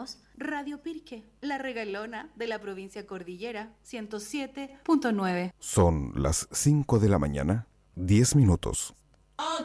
Somos Radio Pirque, la regalona de la provincia Cordillera, 107.9. Son las 5 de la mañana, 10 minutos.